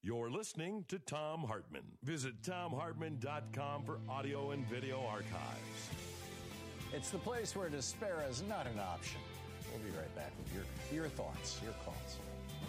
You're listening to Thom Hartmann. Visit thomhartmann.com for audio and video archives. It's the place where despair is not an option. We'll be right back with your thoughts, your calls.